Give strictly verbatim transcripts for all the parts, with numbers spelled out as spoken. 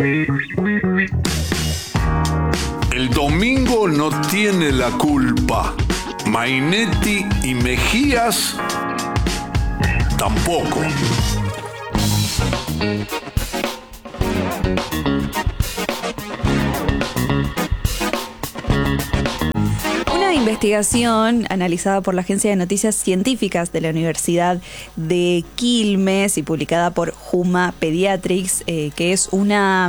El domingo no tiene la culpa. Mainetti y Mejías tampoco. Una investigación analizada por la Agencia de Noticias Científicas de la Universidad de Quilmes y publicada por Juma Pediatrics, eh, que es una...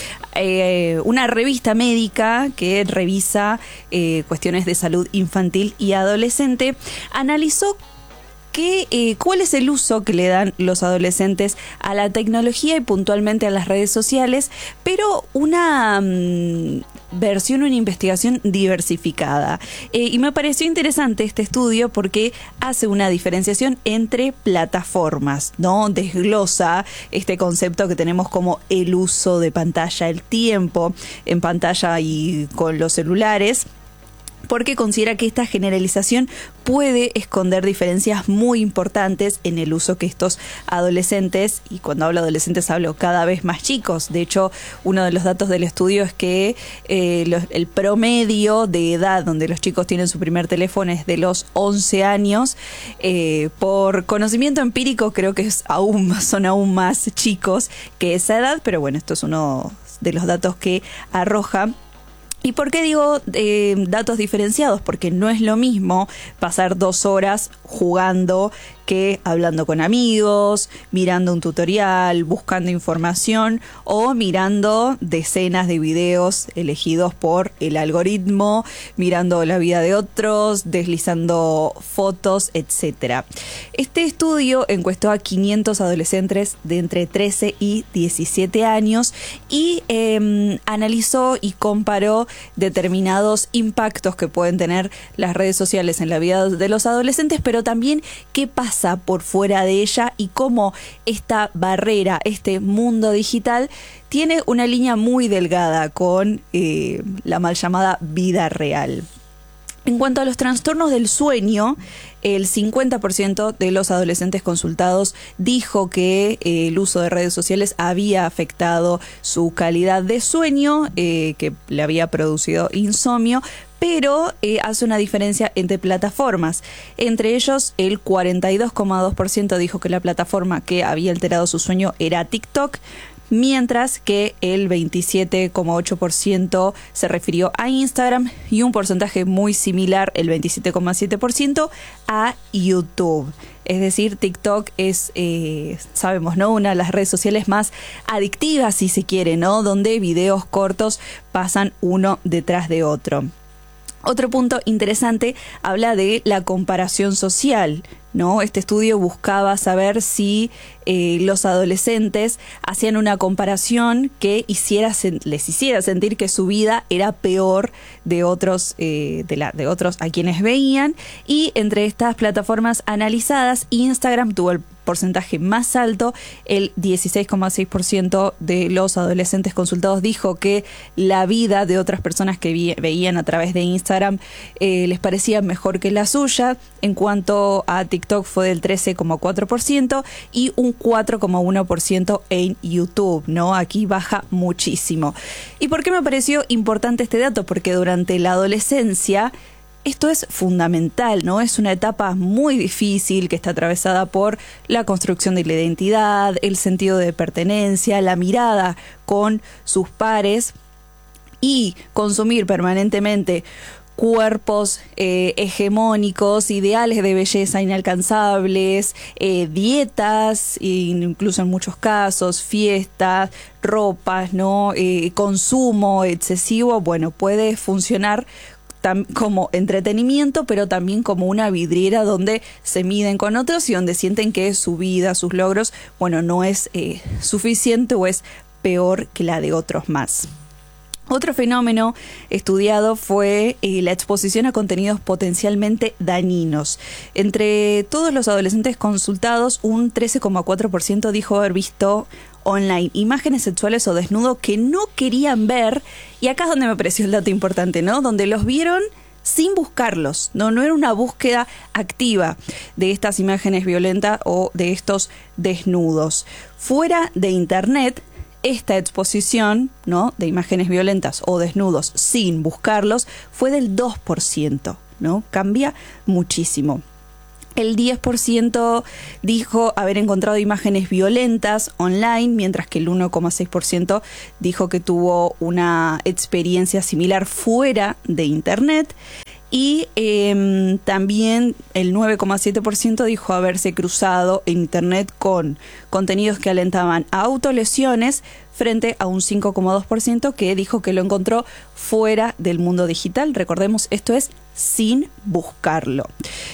Eh, una revista médica que revisa eh, cuestiones de salud infantil y adolescente, analizó que, eh, cuál es el uso que le dan los adolescentes a la tecnología y puntualmente a las redes sociales, pero una mmm, versión, una investigación diversificada. Eh, y me pareció interesante este estudio porque hace una diferenciación entre plataformas, ¿no? Desglosa este concepto que tenemos como el uso de pantalla, el tiempo en pantalla y con los celulares, porque considera que esta generalización puede esconder diferencias muy importantes en el uso que estos adolescentes, y cuando hablo adolescentes hablo cada vez más chicos. De hecho, uno de los datos del estudio es que eh, los, el promedio de edad donde los chicos tienen su primer teléfono es de los once años. Eh, por conocimiento empírico creo que es aún, son aún más chicos que esa edad, pero bueno, esto es uno de los datos que arroja. ¿Y por qué digo eh, datos diferenciados? Porque no es lo mismo pasar dos horas jugando que hablando con amigos, mirando un tutorial, buscando información o mirando decenas de videos elegidos por el algoritmo, mirando la vida de otros, deslizando fotos, etcétera. Este estudio encuestó a quinientos adolescentes de entre trece y diecisiete años y eh, analizó y comparó determinados impactos que pueden tener las redes sociales en la vida de los adolescentes, pero también qué pasa por fuera de ella y cómo esta barrera, este mundo digital, tiene una línea muy delgada con eh, la mal llamada vida real. En cuanto a los trastornos del sueño, el cincuenta por ciento de los adolescentes consultados dijo que eh, el uso de redes sociales había afectado su calidad de sueño, eh, que le había producido insomnio, pero eh, hace una diferencia entre plataformas. Entre ellos, el cuarenta y dos coma dos por ciento dijo que la plataforma que había alterado su sueño era TikTok, mientras que el veintisiete coma ocho por ciento se refirió a Instagram y un porcentaje muy similar, el veintisiete coma siete por ciento, a YouTube. Es decir, TikTok es, eh, sabemos, ¿no?, una de las redes sociales más adictivas, si se quiere, ¿no?, donde videos cortos pasan uno detrás de otro. Otro punto interesante habla de la comparación social, ¿no? Este estudio buscaba saber si eh, los adolescentes hacían una comparación que hiciera, les hiciera sentir que su vida era peor de otros, eh, de, la, de otros a quienes veían. Y entre estas plataformas analizadas, Instagram tuvo el porcentaje más alto. El dieciséis coma seis por ciento de los adolescentes consultados dijo que la vida de otras personas que vi, veían a través de Instagram eh, les parecía mejor que la suya. En cuanto a TikTok, fue del trece coma cuatro por ciento y un cuatro coma uno por ciento en YouTube, ¿no? Aquí baja muchísimo. ¿Y por qué me pareció importante este dato? Porque durante la adolescencia esto es fundamental, ¿no? Es una etapa muy difícil que está atravesada por la construcción de la identidad, el sentido de pertenencia, la mirada con sus pares, y consumir permanentemente cuerpos eh, hegemónicos, ideales de belleza inalcanzables, eh, dietas, incluso en muchos casos, fiestas, ropas, ¿no? Eh, consumo excesivo, bueno, puede funcionar como entretenimiento, pero también como una vidriera donde se miden con otros y donde sienten que su vida, sus logros, bueno, no es eh, suficiente o es peor que la de otros más. Otro fenómeno estudiado fue eh, la exposición a contenidos potencialmente dañinos. Entre todos los adolescentes consultados, un trece coma cuatro por ciento dijo haber visto online imágenes sexuales o desnudos que no querían ver, y acá es donde me pareció el dato importante, ¿no? Donde los vieron sin buscarlos, no, no era una búsqueda activa de estas imágenes violentas o de estos desnudos. Fuera de internet, esta exposición, ¿no?, de imágenes violentas o desnudos sin buscarlos fue del dos por ciento, ¿no? Cambia muchísimo. El diez por ciento dijo haber encontrado imágenes violentas online, mientras que el uno coma seis por ciento dijo que tuvo una experiencia similar fuera de Internet. Y eh, también el nueve coma siete por ciento dijo haberse cruzado en Internet con contenidos que alentaban a autolesiones, frente a un cinco coma dos por ciento que dijo que lo encontró fuera del mundo digital. Recordemos, esto es sin buscarlo.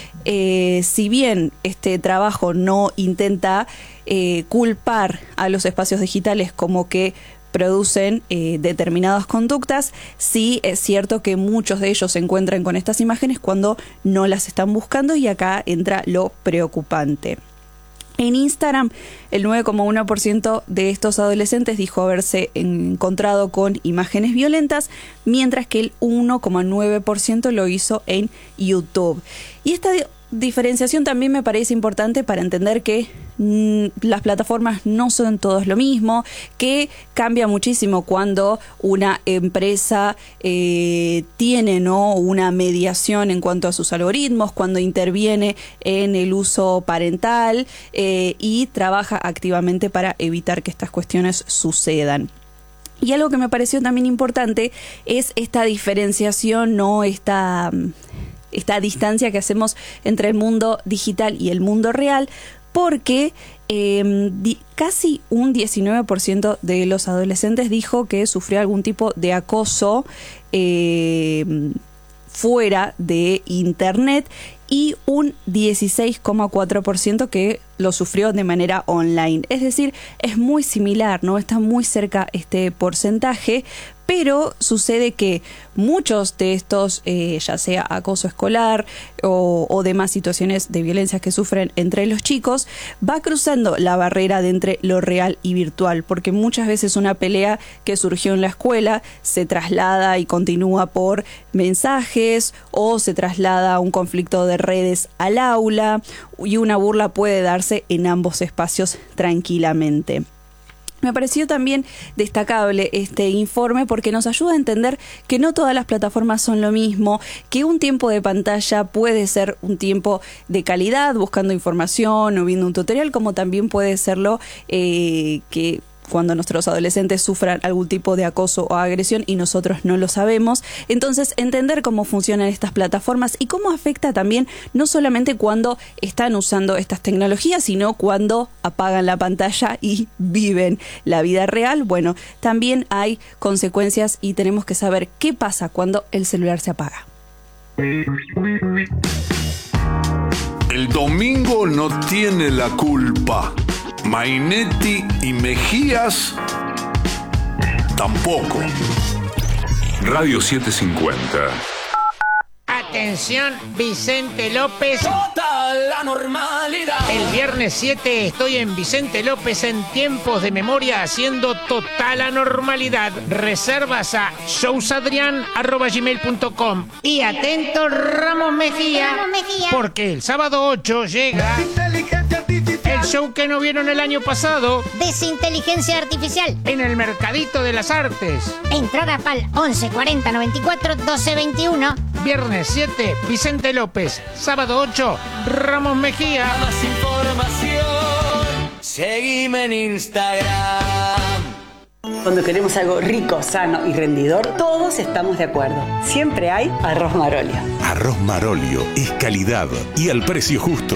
Eh, si bien este trabajo no intenta eh, culpar a los espacios digitales como que producen eh, determinadas conductas, sí es cierto que muchos de ellos se encuentran con estas imágenes cuando no las están buscando, y acá entra lo preocupante. En Instagram, el nueve coma uno por ciento de estos adolescentes dijo haberse encontrado con imágenes violentas, mientras que el uno coma nueve por ciento lo hizo en YouTube. Y esta diferenciación también me parece importante para entender que mmm, las plataformas no son todos lo mismo, que cambia muchísimo cuando una empresa eh, tiene, ¿no?, una mediación en cuanto a sus algoritmos, cuando interviene en el uso parental eh, y trabaja activamente para evitar que estas cuestiones sucedan. Y algo que me pareció también importante es esta diferenciación, ¿no?, esta... esta distancia que hacemos entre el mundo digital y el mundo real, porque eh, di, casi un diecinueve por ciento de los adolescentes dijo que sufrió algún tipo de acoso eh, fuera de Internet, y un dieciséis coma cuatro por ciento que lo sufrió de manera online. Es decir, es muy similar, ¿no? Está muy cerca este porcentaje, pero sucede que muchos de estos, eh, ya sea acoso escolar o, o demás situaciones de violencia que sufren entre los chicos, va cruzando la barrera de entre lo real y virtual, porque muchas veces una pelea que surgió en la escuela se traslada y continúa por mensajes, o se traslada a un conflicto de redes al aula, y una burla puede darse en ambos espacios tranquilamente. Me pareció también destacable este informe porque nos ayuda a entender que no todas las plataformas son lo mismo, que un tiempo de pantalla puede ser un tiempo de calidad, buscando información o viendo un tutorial, como también puede serlo eh, que cuando nuestros adolescentes sufran algún tipo de acoso o agresión y nosotros no lo sabemos. Entonces, entender cómo funcionan estas plataformas y cómo afecta también, no solamente cuando están usando estas tecnologías, sino cuando apagan la pantalla y viven la vida real. Bueno, también hay consecuencias y tenemos que saber qué pasa cuando el celular se apaga. El domingo no tiene la culpa. Mainetti y Mejías tampoco. Radio setecientos cincuenta. Atención, Vicente López. Total la normalidad. El viernes siete estoy en Vicente López en Tiempos de Memoria haciendo Total Anormalidad. Reservas a showsadrian arroba gmail punto com. Y atento, Ramos Mejía, Ramos Mejía, porque el sábado ocho llega el show que no vieron el año pasado Desinteligencia Artificial en el Mercadito de las Artes. Entrada pal once cuarenta noventa y cuatro doce veintiuno. Viernes siete, Vicente López. Sábado ocho, Ramos Mejía. Más información, seguime en Instagram. Cuando queremos algo rico, sano y rendidor, todos estamos de acuerdo. Siempre hay Arroz Marolio. Arroz Marolio es calidad y al precio justo.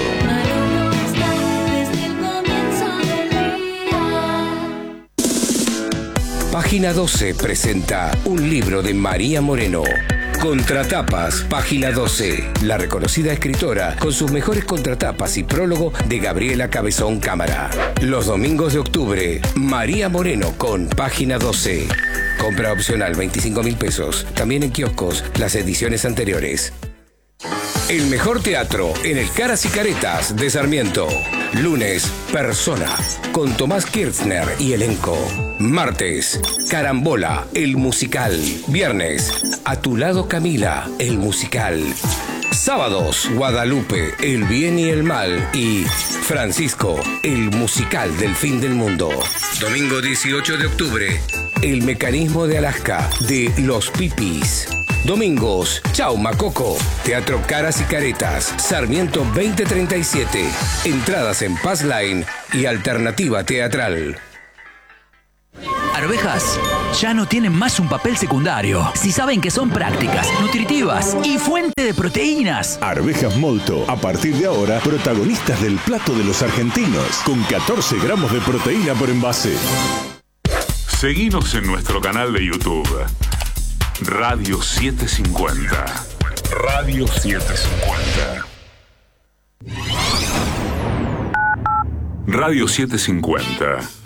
Página doce presenta un libro de María Moreno. Contratapas, Página doce. La reconocida escritora con sus mejores contratapas y prólogo de Gabriela Cabezón Cámara. Los domingos de octubre, María Moreno con Página doce. Compra opcional veinticinco mil pesos. También en kioscos las ediciones anteriores. El mejor teatro en el Caras y Caretas de Sarmiento. Lunes, Persona, con Tomás Kirchner y elenco. Martes, Carambola, el musical. Viernes, A tu lado Camila, el musical. Sábados, Guadalupe, El bien y el mal y Francisco, el musical del fin del mundo. Domingo dieciocho de octubre, El mecanismo de Alaska, de Los Pipis. Domingos, Chau Macoco, Teatro Caras y Caretas, Sarmiento veinte treinta y siete. Entradas en Passline y Alternativa Teatral. Arvejas ya no tienen más un papel secundario. Si saben que son prácticas, nutritivas y fuente de proteínas. Arvejas Molto, a partir de ahora, protagonistas del plato de los argentinos, con catorce gramos de proteína por envase. Seguinos en nuestro canal de YouTube. Radio setecientos cincuenta. Radio setecientos cincuenta. Radio setecientos cincuenta.